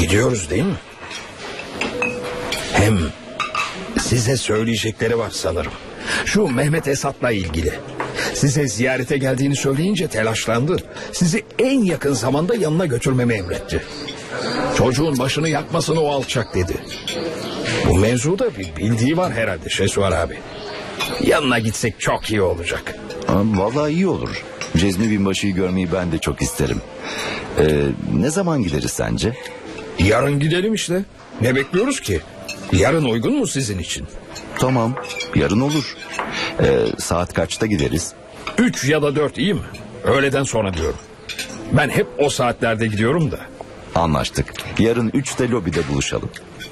Gidiyoruz değil mi? Hem size söyleyecekleri var sanırım. Şu Mehmet Esat'la ilgili. Size ziyarete geldiğini söyleyince telaşlandı. Sizi en yakın zamanda yanına götürmemi emretti. Çocuğun başını yakmasını o alçak dedi. Bu mevzuda bir bildiği var herhalde Şehsuvar abi. Yanına gitsek çok iyi olacak. Vallahi iyi olur. Cezmi Binbaşı'yı görmeyi ben de çok isterim. Ne zaman gideriz sence? Yarın gidelim işte. Ne bekliyoruz ki? Yarın uygun mu sizin için? Tamam, yarın olur. Saat kaçta gideriz? 3 ya da 4 iyi mi? Öğleden sonra diyorum. Ben hep o saatlerde gidiyorum da. Anlaştık. Yarın 3'te lobide buluşalım.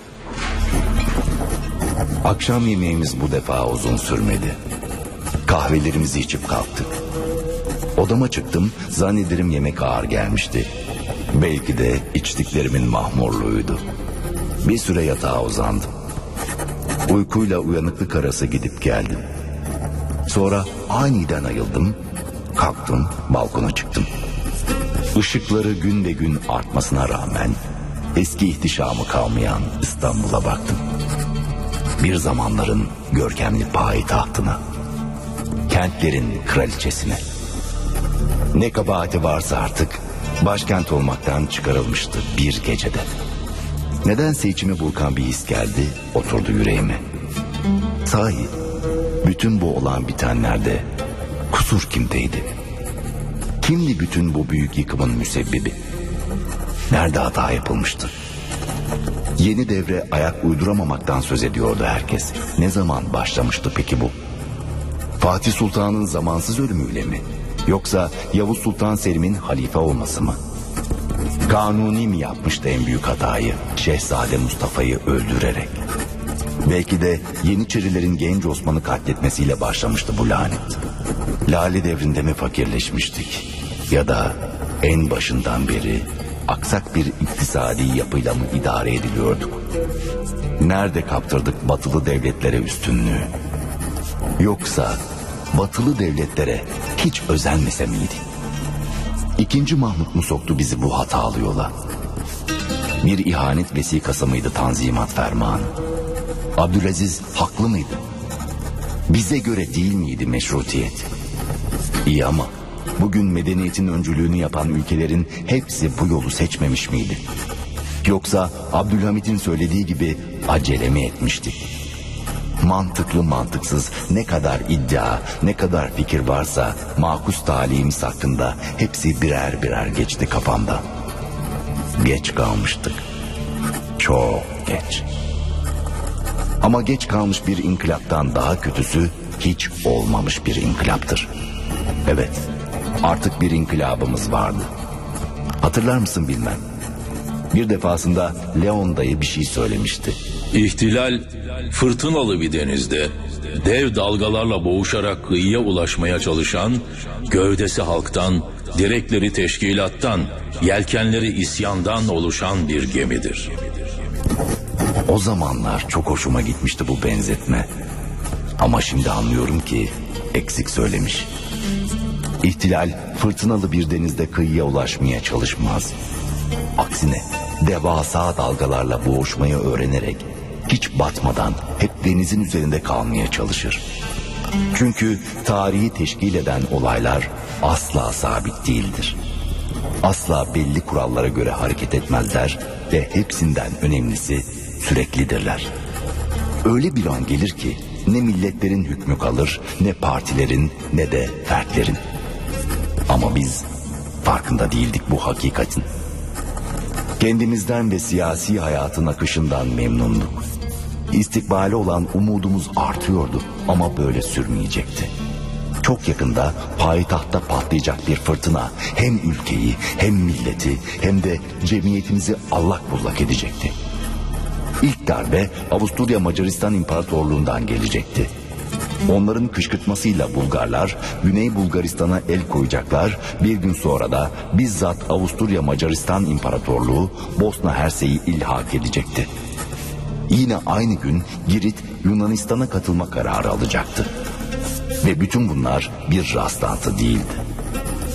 Akşam yemeğimiz bu defa uzun sürmedi. Kahvelerimizi içip kalktık. Odama çıktım, zannederim yemek ağır gelmişti. Belki de içtiklerimin mahmurluğuydu. Bir süre yatağa uzandım. Uykuyla uyanıklık arası gidip geldim. Sonra aniden ayıldım, kalktım, balkona çıktım. Işıkları gün be gün artmasına rağmen eski ihtişamı kalmayan İstanbul'a baktım. Bir zamanların görkemli payitahtına, kentlerin kraliçesine. Ne kabahati varsa artık başkent olmaktan çıkarılmıştı bir gecede. Nedense içimi burkan bir his geldi, oturdu yüreğime. Sahi, bütün bu olan bitenlerde kusur kimdeydi? Kimdi bütün bu büyük yıkımın müsebbibi? Nerede hata yapılmıştı? Yeni devre ayak uyduramamaktan söz ediyordu herkes. Ne zaman başlamıştı peki bu? Fatih Sultan'ın zamansız ölümüyle mi? Yoksa Yavuz Sultan Selim'in halife olması mı? Kanuni mi yapmıştı en büyük hatayı? Şehzade Mustafa'yı öldürerek. Belki de Yeniçerilerin genç Osman'ı katletmesiyle başlamıştı bu lanet. Lale devrinde mi fakirleşmiştik? Ya da en başından beri aksak bir iktisadi yapıyla mı idare ediliyorduk? Nerede kaptırdık batılı devletlere üstünlüğü? Yoksa batılı devletlere hiç özenmese miydi? İkinci Mahmut mu soktu bizi bu hatalı yola? Bir ihanet vesikası mıydı Tanzimat Fermanı? Abdülaziz haklı mıydı? Bize göre değil miydi meşrutiyet? İyi ama bugün medeniyetin öncülüğünü yapan ülkelerin hepsi bu yolu seçmemiş miydi? Yoksa Abdülhamit'in söylediği gibi acele mi etmiştik? Mantıklı mantıksız ne kadar iddia, ne kadar fikir varsa makus talihimiz hakkında hepsi birer birer geçti kafamda. Geç kalmıştık. Çok geç. Ama geç kalmış bir inkılaptan daha kötüsü hiç olmamış bir inkılaptır. Evet, artık bir inkılabımız vardı. Hatırlar mısın bilmem. Bir defasında Leon dayı bir şey söylemişti. İhtilal fırtınalı bir denizde dev dalgalarla boğuşarak kıyıya ulaşmaya çalışan, gövdesi halktan, direkleri teşkilattan, yelkenleri isyandan oluşan bir gemidir. O zamanlar çok hoşuma gitmişti bu benzetme. Ama şimdi anlıyorum ki eksik söylemiş. İhtilal fırtınalı bir denizde kıyıya ulaşmaya çalışmaz. Aksine devasa dalgalarla boğuşmayı öğrenerek hiç batmadan hep denizin üzerinde kalmaya çalışır. Çünkü tarihi teşkil eden olaylar asla sabit değildir. Asla belli kurallara göre hareket etmezler ve hepsinden önemlisi süreklidirler. Öyle bir an gelir ki ne milletlerin hükmü kalır, ne partilerin, ne de fertlerin. Ama biz farkında değildik bu hakikatin. Kendimizden ve siyasi hayatın akışından memnunduk. İstikbale olan umudumuz artıyordu ama böyle sürmeyecekti. Çok yakında payitahtta patlayacak bir fırtına hem ülkeyi hem milleti hem de cemiyetimizi allak bullak edecekti. İlk darbe Avusturya Macaristan İmparatorluğundan gelecekti. Onların kışkırtmasıyla Bulgarlar Güney Bulgaristan'a el koyacaklar. Bir gün sonra da bizzat Avusturya Macaristan İmparatorluğu Bosna Hersek'i ilhak edecekti. Yine aynı gün Girit Yunanistan'a katılma kararı alacaktı. Ve bütün bunlar bir rastlantı değildi.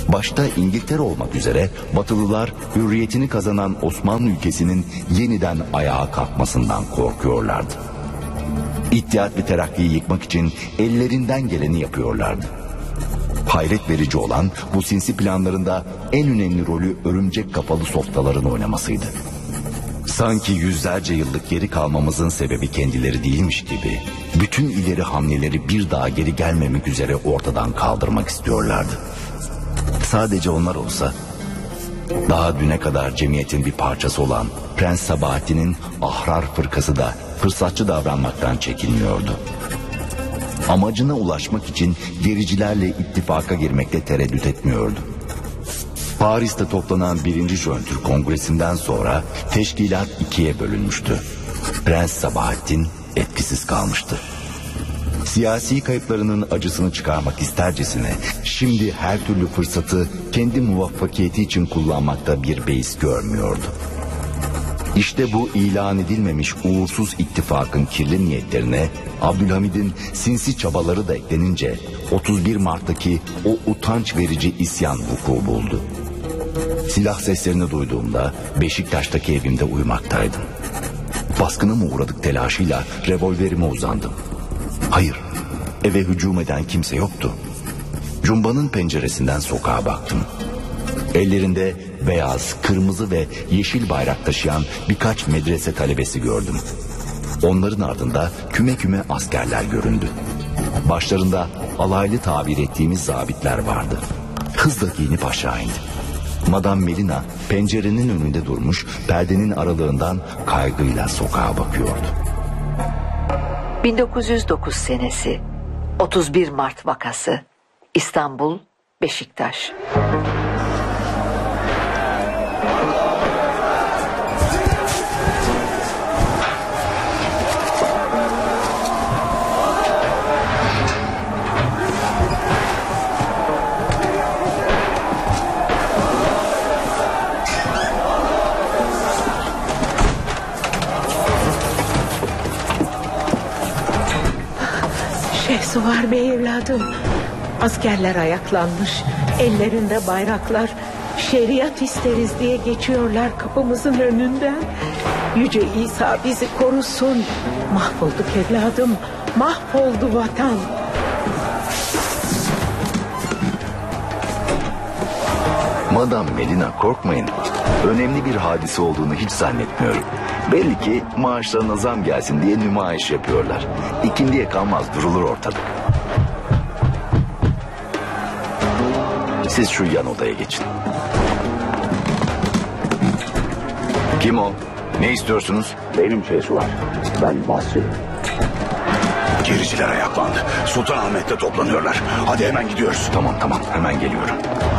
Başta İngiltere olmak üzere Batılılar hürriyetini kazanan Osmanlı ülkesinin yeniden ayağa kalkmasından korkuyorlardı. İttihat ve Terakki'yi yıkmak için ellerinden geleni yapıyorlardı. Hayret verici olan bu sinsi planlarında en önemli rolü örümcek kafalı softaların oynamasıydı. Sanki yüzlerce yıllık geri kalmamızın sebebi kendileri değilmiş gibi bütün ileri hamleleri bir daha geri gelmemek üzere ortadan kaldırmak istiyorlardı. Sadece onlar olsa, daha düne kadar cemiyetin bir parçası olan Prens Sabahattin'in Ahrar Fırkası da fırsatçı davranmaktan çekinmiyordu. Amacına ulaşmak için gericilerle ittifaka girmekte tereddüt etmiyordu. Paris'te toplanan 1. Jön Türk Kongresi'nden sonra teşkilat ikiye bölünmüştü. Prens Sabahattin etkisiz kalmıştı. Siyasi kayıplarının acısını çıkarmak istercesine şimdi her türlü fırsatı kendi muvaffakiyeti için kullanmakta bir beis görmüyordu. İşte bu ilan edilmemiş uğursuz ittifakın kirli niyetlerine Abdülhamid'in sinsi çabaları da eklenince 31 Mart'taki o utanç verici isyan vuku buldu. Silah seslerini duyduğumda Beşiktaş'taki evimde uyumaktaydım. Baskına mı uğradık telaşıyla revolverime uzandım. Hayır, eve hücum eden kimse yoktu. Cumbanın penceresinden sokağa baktım. Ellerinde beyaz, kırmızı ve yeşil bayrak taşıyan birkaç medrese talebesi gördüm. Onların ardında küme küme askerler göründü. Başlarında alaylı tabir ettiğimiz zabitler vardı. Hızla giyinip aşağı indi. Madame Melina pencerenin önünde durmuş, perdenin aralığından kaygıyla sokağa bakıyordu. 1909 senesi 31 Mart vakası İstanbul, Beşiktaş. Şehsuvar Bey evladım, askerler ayaklanmış, ellerinde bayraklar, şeriat isteriz diye geçiyorlar kapımızın önünden. Yüce İsa bizi korusun. Mahvolduk evladım, mahvoldu vatan. Madame Melina, korkmayın. Önemli bir hadise olduğunu hiç zannetmiyorum. Belli ki maaşlarına zam gelsin diye nümayiş yapıyorlar. İkindiye kalmaz, durulur ortalık. Siz şu yan odaya geçin. Kim o? Ne istiyorsunuz? Benim Şehsuvar. Ben Basri. Gericiler ayaklandı. Sultanahmet'te toplanıyorlar. Hadi hemen gidiyoruz. Tamam, hemen geliyorum.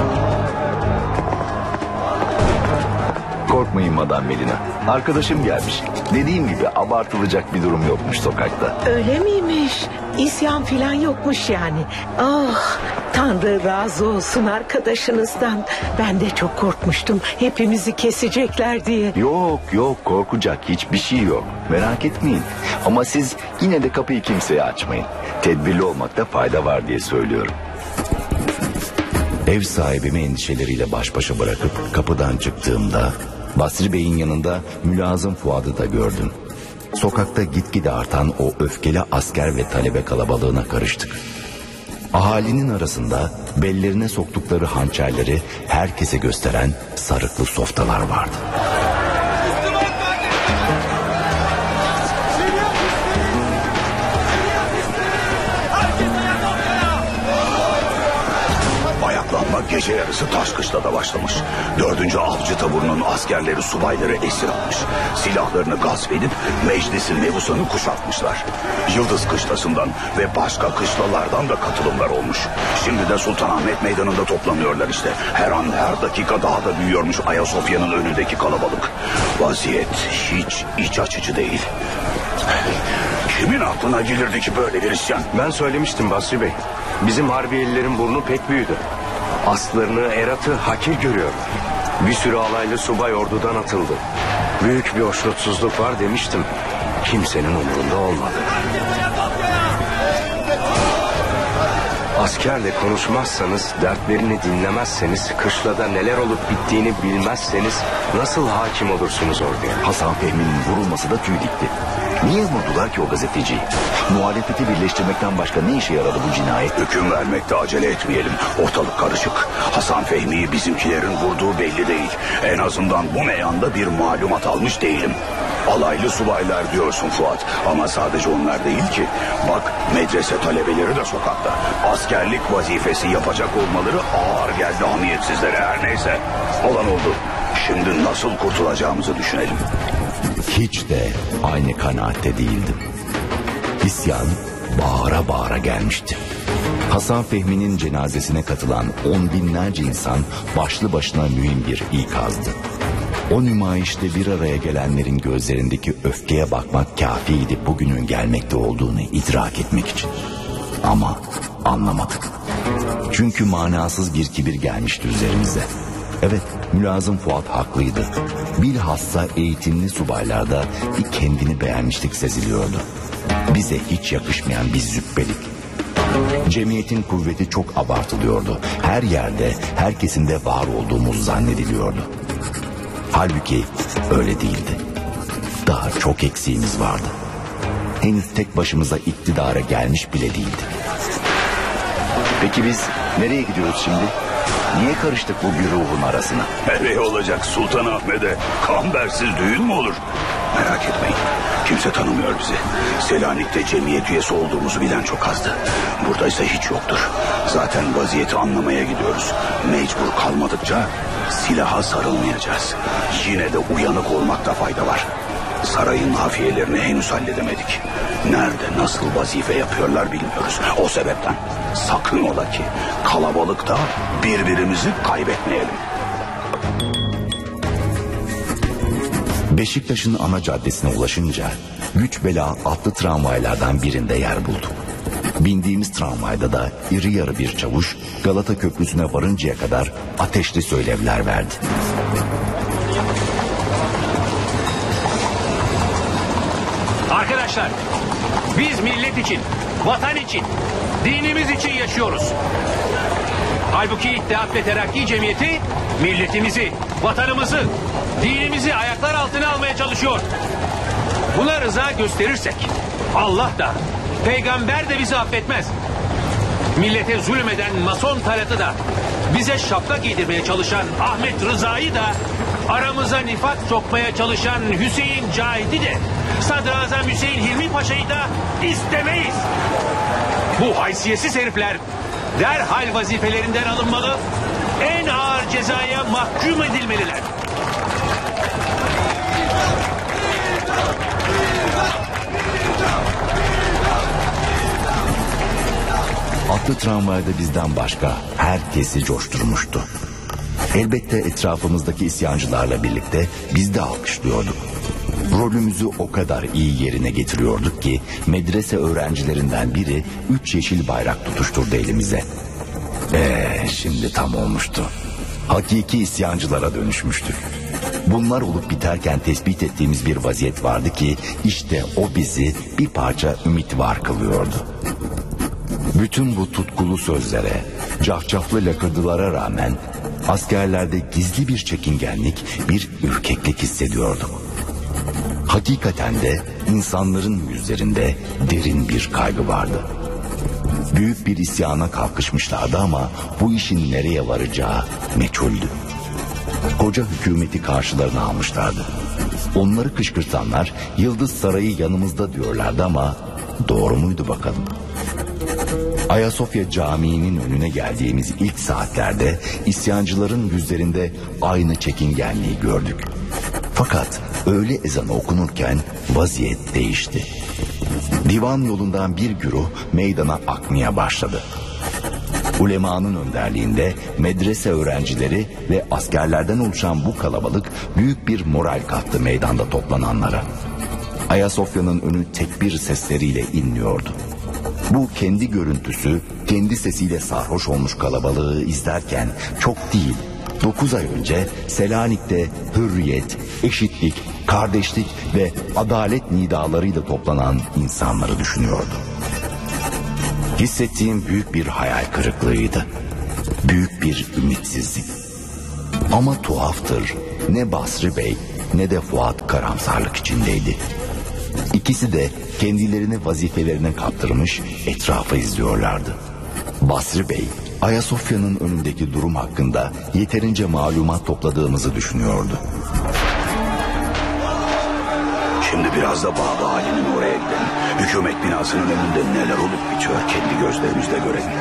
Korkmayın Madame Melina. Arkadaşım gelmiş. Dediğim gibi abartılacak bir durum yokmuş sokakta. Öyle miymiş? İsyan filan yokmuş yani. Ah, Tanrı razı olsun arkadaşınızdan. Ben de çok korkmuştum. Hepimizi kesecekler diye. Yok, korkacak hiçbir şey yok. Merak etmeyin. Ama siz yine de kapıyı kimseye açmayın. Tedbirli olmakta fayda var diye söylüyorum. Ev sahibimi endişeleriyle baş başa bırakıp kapıdan çıktığımda Basri Bey'in yanında Mülazım Fuad'ı da gördüm. Sokakta gitgide artan o öfkeli asker ve talebe kalabalığına karıştık. Ahalinin arasında bellerine soktukları hançerleri herkese gösteren sarıklı softalar vardı. Gece yarısı Taşkışla'da başlamış. 4. Avcı Taburu'nun askerleri subayları esir almış. Silahlarını gasp edip meclisin mebusunu kuşatmışlar. Yıldız Kışlası'ndan ve başka kışlalardan da katılımlar olmuş. Şimdi de Sultanahmet Meydanı'nda toplanıyorlar işte. Her an her dakika daha da büyüyormuş Ayasofya'nın önündeki kalabalık. Vaziyet hiç iç açıcı değil. Kimin aklına gelirdi ki böyle bir isyan? Ben söylemiştim Basri Bey. Bizim Harbiyelilerin burnu pek büyüdü. Aslarını, eratı hakir görüyorlar. Bir sürü alaylı subay ordudan atıldı. Büyük bir hoşnutsuzluk var demiştim. Kimsenin umurunda olmadı. Askerle konuşmazsanız, dertlerini dinlemezseniz, kışlada neler olup bittiğini bilmezseniz nasıl hakim olursunuz orduya? Hasan Fehmi'nin vurulması da tüy dikti. Niye vurdular ki o gazeteciyi? Muhalefeti birleştirmekten başka ne işe yaradı bu cinayet? Hüküm vermekte acele etmeyelim. Ortalık karışık. Hasan Fehmi'yi bizimkilerin vurduğu belli değil. En azından bu meyanda bir malumat almış değilim. Alaylı subaylar diyorsun Fuat. Ama sadece onlar değil ki. Bak, medrese talebeleri de sokakta. Askerlik vazifesi yapacak olmaları ağır geldi hamiyetsizlere, her neyse. Olan oldu. Şimdi nasıl kurtulacağımızı düşünelim. Hiç de aynı kanaatte değildim. İsyan bağıra bağıra gelmişti. Hasan Fehmi'nin cenazesine katılan on binlerce insan başlı başına mühim bir ikazdı. O nümayişte bir araya gelenlerin gözlerindeki öfkeye bakmak kâfiydi bugünün gelmekte olduğunu idrak etmek için. Ama anlamadık. Çünkü manasız bir kibir gelmişti üzerimize. Evet, Mülazım Fuat haklıydı. Bilhassa eğitimli subaylarda bir kendini beğenmişlik seziliyordu. Bize hiç yakışmayan bir züppelik. Cemiyetin kuvveti çok abartılıyordu. Her yerde, herkesin de var olduğumuz zannediliyordu. Halbuki öyle değildi. Daha çok eksiğimiz vardı. Henüz tek başımıza iktidara gelmiş bile değildik. Peki biz nereye gidiyoruz şimdi? Niye karıştık bu güruhun arasına? Nereye olacak Sultanahmet'e? Kambersiz düğün mü olur? Merak etmeyin. Kimse tanımıyor bizi. Selanik'te cemiyet üyesi olduğumuzu bilen çok azdı. Buradaysa hiç yoktur. Zaten vaziyeti anlamaya gidiyoruz. Mecbur kalmadıkça silaha sarılmayacağız. Yine de uyanık olmakta fayda var. Sarayın hafiyelerini henüz halledemedik. Nerede, nasıl vazife yapıyorlar bilmiyoruz. O sebepten sakın ola ki kalabalıkta birbirimizi kaybetmeyelim. Beşiktaş'ın ana caddesine ulaşınca güç bela atlı tramvaylardan birinde yer bulduk. Bindiğimiz tramvayda da iri yarı bir çavuş Galata Köprüsü'ne varıncaya kadar ateşli söylevler verdi. Arkadaşlar, biz millet için, vatan için, dinimiz için yaşıyoruz. Halbuki İttihat ve Terakki Cemiyeti milletimizi, vatanımızı, dinimizi ayaklar altına almaya çalışıyor. Buna rıza gösterirsek Allah da, peygamber de bizi affetmez. Millete zulmeden Mason Talat'ı da, bize şapka giydirmeye çalışan Ahmet Rıza'yı da, aramıza nifak sokmaya çalışan Hüseyin Cahit'i de, Sadrazam Hüseyin Hilmi Paşa'yı da istemeyiz. Bu haysiyetsiz herifler derhal vazifelerinden alınmalı, en ağır cezaya mahkum edilmeliler. Atlı tramvayda bizden başka herkesi coşturmuştu. Elbette etrafımızdaki isyancılarla birlikte biz de alkışlıyorduk. Rolümüzü o kadar iyi yerine getiriyorduk ki medrese öğrencilerinden biri 3 yeşil bayrak tutuşturdu elimize. Şimdi tam olmuştu. Hakiki isyancılara dönüşmüştük. Bunlar olup biterken tespit ettiğimiz bir vaziyet vardı ki işte o bizi bir parça ümit var kılıyordu. Bütün bu tutkulu sözlere, cafcaflı lakırdılara rağmen askerlerde gizli bir çekingenlik, bir ürkeklik hissediyorduk. Hakikaten de insanların yüzlerinde derin bir kaygı vardı. Büyük bir isyana kalkışmışlardı ama bu işin nereye varacağı meçhuldü. Koca hükümeti karşılarına almışlardı. Onları kışkırtanlar Yıldız Sarayı yanımızda diyorlardı ama doğru muydu bakalım? Ayasofya Camii'nin önüne geldiğimiz ilk saatlerde isyancıların yüzlerinde aynı çekingenliği gördük. Fakat öğle ezanı okunurken vaziyet değişti. Divan yolundan bir güruh meydana akmaya başladı. Ulemanın önderliğinde medrese öğrencileri ve askerlerden oluşan bu kalabalık büyük bir moral kattı meydanda toplananlara. Ayasofya'nın önü tekbir sesleriyle inliyordu. Bu kendi görüntüsü, kendi sesiyle sarhoş olmuş kalabalığı izlerken çok değil, 9 ay önce Selanik'te hürriyet, eşitlik, kardeşlik ve adalet nidalarıyla toplanan insanları düşünüyordu. Hissettiğim büyük bir hayal kırıklığıydı. Büyük bir ümitsizlik. Ama tuhaftır, ne Basri Bey ne de Fuat karamsarlık içindeydi. İkisi de kendilerini vazifelerine kaptırmış etrafı izliyorlardı. Basri Bey, Ayasofya'nın önündeki durum hakkında yeterince malumat topladığımızı düşünüyordu. Şimdi biraz da Baba Ali'nin oraya gidelim. Hükümet binasının önünde neler olup bitiyor kendi gözlerimizle görelim.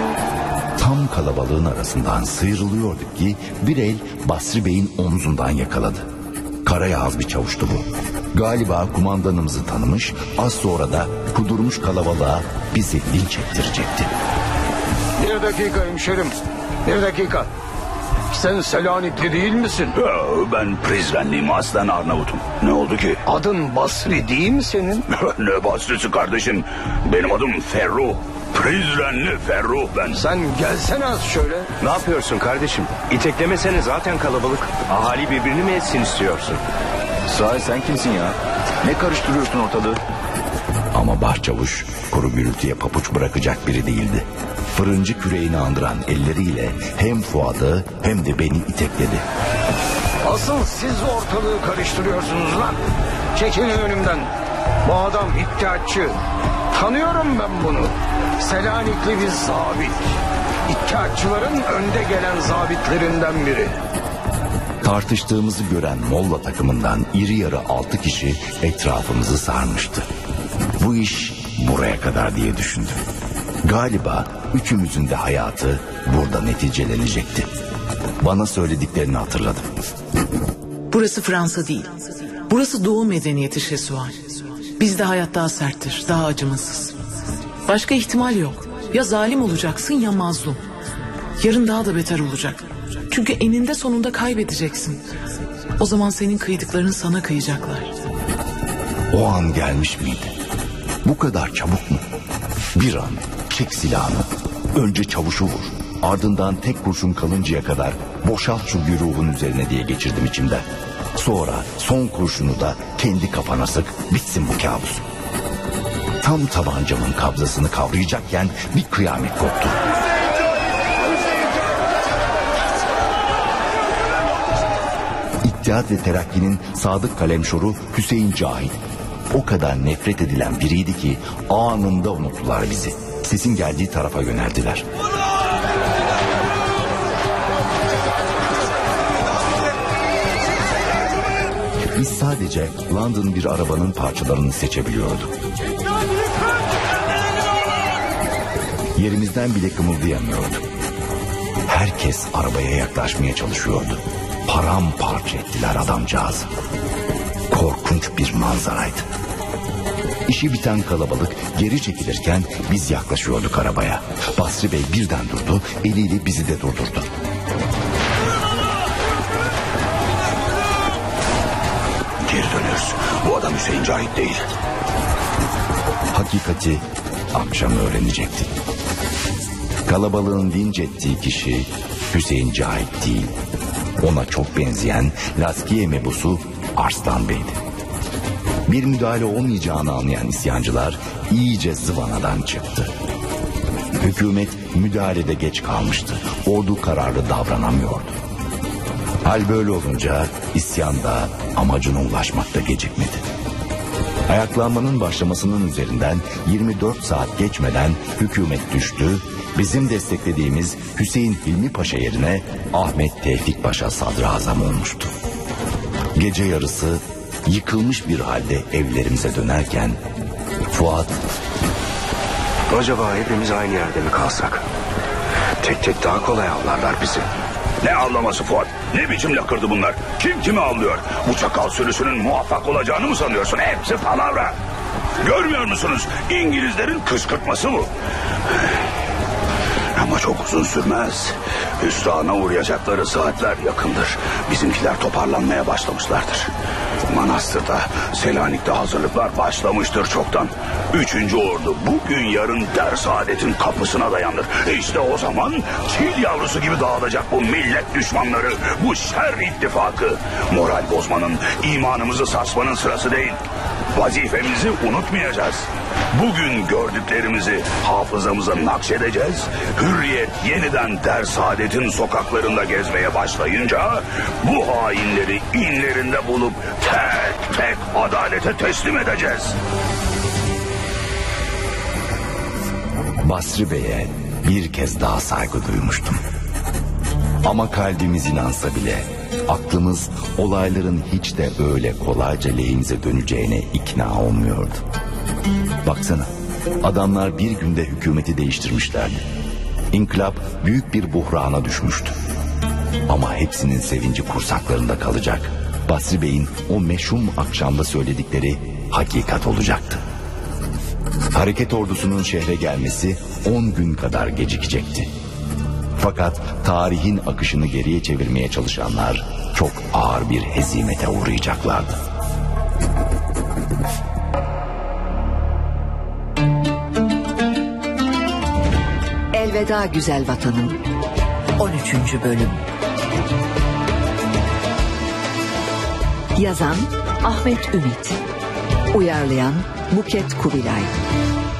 Tam kalabalığın arasından sıyrılıyorduk ki bir el Basri Bey'in omzundan yakaladı. Karayağız bir çavuştu bu. Galiba kumandanımızı tanımış, az sonra da kudurmuş kalabalığa bizi linç ettirecekti. Bir dakika hemşerim, bir dakika. Sen Selanikli değil misin? Ben Prizrenliyim, aslen Arnavut'um. Ne oldu ki? Adın Basri değil mi senin? Ne Basri'si kardeşim? Benim adım Ferruh. Prizrenli Ferruh ben. Sen gelsene az şöyle. Ne yapıyorsun kardeşim? İteklemesene, zaten kalabalık. Ahali birbirini mi etsin istiyorsun? Sahi sen kimsin ya? Ne karıştırıyorsun ortalığı? Ama başçavuş kuru gürültüye papuç bırakacak biri değildi. Fırıncı küreğini andıran elleriyle hem Fuat'ı hem de beni itekledi. Asıl siz ortalığı karıştırıyorsunuz lan. Çekilin önümden. Bu adam iddiatçı. Tanıyorum ben bunu. Selanikli bir zabit. İddiatçıların önde gelen zabitlerinden biri. Tartıştığımızı gören Molla takımından iri yarı 6 kişi etrafımızı sarmıştı. Bu iş buraya kadar diye düşündüm. Galiba üçümüzün de hayatı burada neticelenecekti. Bana söylediklerini hatırladım. Burası Fransa değil. Burası Doğu medeniyeti Şesuan. Bizde hayat daha serttir, daha acımasız. Başka ihtimal yok. Ya zalim olacaksın ya mazlum. Yarın daha da beter olacak. Çünkü eninde sonunda kaybedeceksin. O zaman senin kıydıkların sana kıyacaklar. O an gelmiş miydi? Bu kadar çabuk mu? Bir an çek silahını. Önce çavuşu vur. Ardından tek kurşun kalıncaya kadar boşalt şu güruhun üzerine diye geçirdim içimden. Sonra son kurşunu da kendi kafana sık, bitsin bu kabus. Tam tabancamın kabzasını kavrayacakken bir kıyamet koptu. İttihat ve Terakki'nin sadık kalemşoru Hüseyin Cahit. O kadar nefret edilen biriydi ki anında unuttular bizi. Sesin geldiği tarafa yöneldiler. Biz sadece London bir arabanın parçalarını seçebiliyorduk. Yerimizden bile kımıldayamıyorduk. Herkes arabaya yaklaşmaya çalışıyordu. Paramparça ettiler adamcağızı. Korkunç bir manzaraydı. İşi biten kalabalık geri çekilirken biz yaklaşıyorduk arabaya. Basri Bey birden durdu, eliyle bizi de durdurdu. Geri dönüyoruz. Bu adam Hüseyin Cahit değil. Hakikati akşam öğrenecektik. Kalabalığın linç ettiği kişi Hüseyin Cahit değil. Ona çok benzeyen Laskiye mebusu Arslan Bey'di. Bir müdahale olmayacağını anlayan isyancılar iyice zıvanadan çıktı. Hükümet müdahalede geç kalmıştı. Ordu kararlı davranamıyordu. Hal böyle olunca isyan da amacına ulaşmakta gecikmedi. Ayaklanmanın başlamasının üzerinden 24 saat geçmeden hükümet düştü. Bizim desteklediğimiz Hüseyin Hilmi Paşa yerine Ahmet Tevfik Paşa sadrazam olmuştu. Gece yarısı yıkılmış bir halde evlerimize dönerken Fuat... Acaba hepimiz aynı yerde mi kalsak? Tek tek daha kolay avlarlar bizi. Ne avlaması Fuat? Ne biçim lakırdı bunlar? Kim kimi avlıyor? Bu çakal sürüsünün muvaffak olacağını mı sanıyorsun? Hepsi palavra. Görmüyor musunuz? İngilizlerin kışkırtması bu. Ama çok uzun sürmez. Hüsrana uğrayacakları saatler yakındır. Bizimkiler toparlanmaya başlamışlardır. Manastır'da, Selanik'te hazırlıklar başlamıştır çoktan. 3. ordu bugün yarın Dersaadetin kapısına dayanır. İşte o zaman çil yavrusu gibi dağılacak bu millet düşmanları, bu şer ittifakı. Moral bozmanın, imanımızı sarsmanın sırası değil. Vazifemizi unutmayacağız. Bugün gördüklerimizi hafızamıza nakşedeceğiz. Hürriyet yeniden Der Saadet'in sokaklarında gezmeye başlayınca bu hainleri inlerinde bulup tek tek adalete teslim edeceğiz. Basri Bey'e bir kez daha saygı duymuştum. Ama kalbimiz inansa bile aklımız olayların hiç de öyle kolayca lehimize döneceğine ikna olmuyordu. Baksana, adamlar bir günde hükümeti değiştirmişlerdi. İnkılap büyük bir buhrana düşmüştü. Ama hepsinin sevinci kursaklarında kalacak. Basri Bey'in o meşhum akşamda söyledikleri hakikat olacaktı. Hareket ordusunun şehre gelmesi 10 gün kadar gecikecekti. Fakat tarihin akışını geriye çevirmeye çalışanlar çok ağır bir hezimete uğrayacaklardı. Elveda güzel vatanım. 13. bölüm. Yazan Ahmet Ümit. Uyarlayan Buket Kubilay.